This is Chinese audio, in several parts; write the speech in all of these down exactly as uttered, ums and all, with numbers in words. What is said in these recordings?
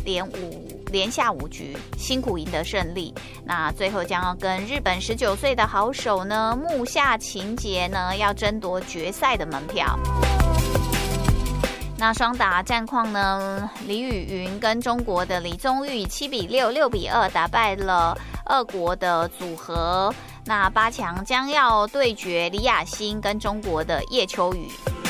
连五连下五局，辛苦赢得胜利。那最后将要跟日本十九岁的好手呢木下晴节呢要争夺决赛的门票。那双打战况呢，李宇云跟中国的李宗玉七比六、六比二打败了俄国的组合。那八强将要对决李雅欣跟中国的叶秋雨。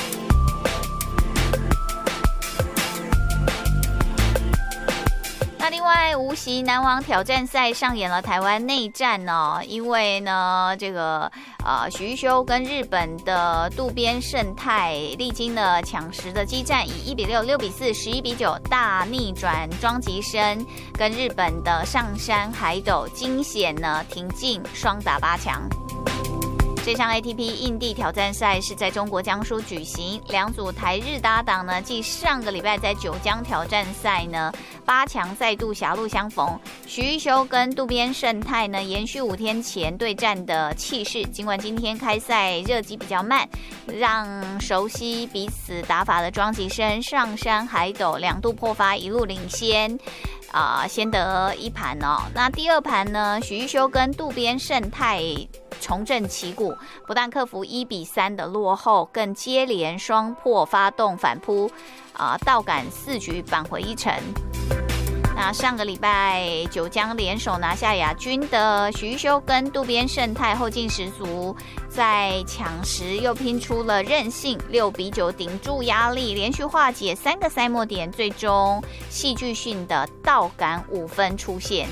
那另外，无锡男网挑战赛上演了台湾内战哦，因为呢，这个呃许育修跟日本的渡边胜太历经了抢十的激战，以一比六、六比四、十一比九大逆转庄吉生跟日本的上山海斗惊险呢挺进双打八强。这场 A T P 印地挑战赛是在中国江苏举行，两组台日搭档呢，继上个礼拜在九江挑战赛呢八强再度狭路相逢。许育修跟渡边胜太呢延续五天前对战的气势，尽管今天开赛热机比较慢，让熟悉彼此打法的庄吉生、上山海斗两度破发，一路领先。啊、呃，先得一盘哦。那第二盘呢，许育修跟渡边胜太重振旗鼓，不但克服一比三的落后，更接连双破发动反扑，啊、呃，倒赶四局扳回一城。那上个礼拜九江联手拿下亚军的许育修跟渡边胜太后劲十足，在抢时又拼出了韧性，六比九顶住压力，连续化解三个赛末点，最终戏剧性的倒赶五分出现。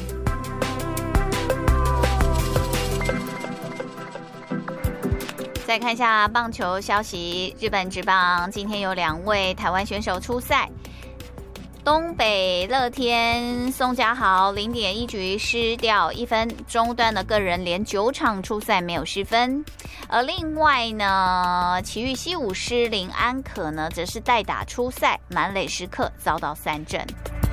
再看一下棒球消息，日本职棒今天有两位台湾选手出赛。东北乐天宋家豪零点一局失掉一分，中断了个人连九场出赛没有失分。而另外呢，埼玉西武狮林安可呢，则是代打出赛，满垒时刻遭到三振。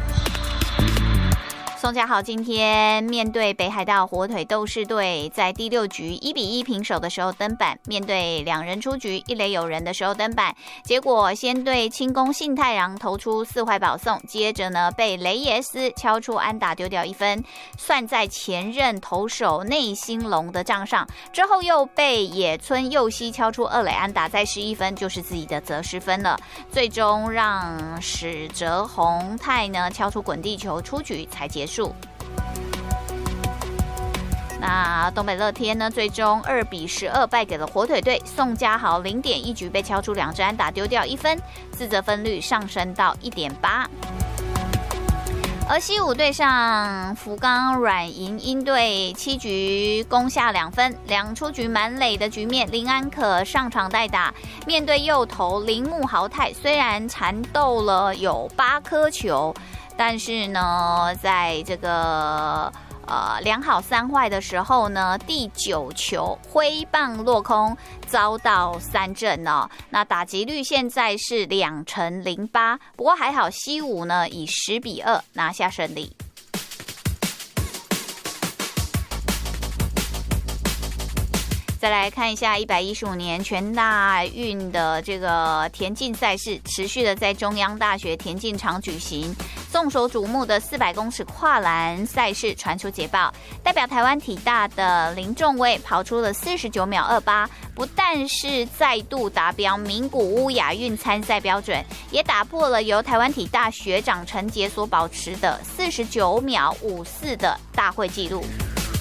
宋家豪今天面对北海道火腿斗士队，在第六局一比一平手的时候登板，面对两人出局一垒有人的时候登板，结果先对清宫信太郎投出四坏保送，接着呢被雷耶斯敲出安打丢掉一分，算在前任投手内兴隆的账上，之后又被野村佑希敲出二垒安打，再失一分，就是自己的责失分了，最终让史哲宏泰呢敲出滚地球出局才结束。那东北乐天呢，最终二比十二败给了火腿队，宋家豪零点一局被敲出两支安打，丢掉一分，自责分率上升到一点八。而西武队上福冈软银鹰队七局攻下两分，两出局满垒的局面，林安可上场代打，面对右投铃木豪太，虽然缠斗了有八颗球，但是呢，在这个呃两好三坏的时候呢，第九球挥棒落空，遭到三振哦。那打击率现在是两成零八，不过还好西武呢以十比二拿下胜利。再来看一下一百一十五年全大运的这个田径赛事，持续的在中央大学田径场举行。众所瞩目的四百公尺跨栏赛事传出捷报，代表台湾体大的林仲威跑出了四十九秒二八，不但是再度达标名古屋亚运参赛标准，也打破了由台湾体大学长陈杰所保持的四十九秒五四的大会纪录。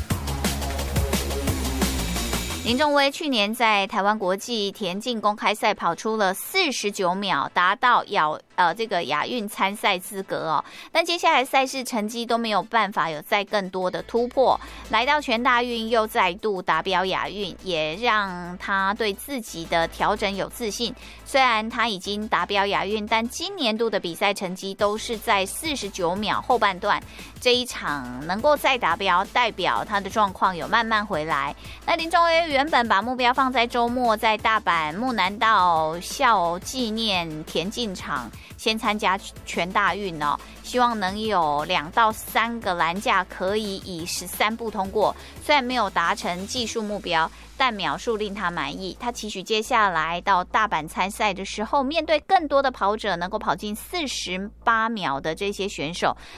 林仲威去年在台湾国际田径公开赛跑出了四十九秒，达到亚呃这个亚运参赛资格哦。但接下来赛事成绩都没有办法有再更多的突破，来到全大运又再度达标亚运，也让他对自己的调整有自信。虽然他已经达标亚运，但今年度的比赛成绩都是在四十九秒后半段，这一场能够再达标，代表他的状况有慢慢回来。那林仲威原本把目标放在周末在大阪木南道校纪念田径场先参加全大运哦，希望能有两到三个栏架可以以十三步通过。虽然没有达成技术目标，但秒数令他满意。他期许接下来到大阪参赛的时候，面对更多的跑者，能够跑进四十八秒的这些选手，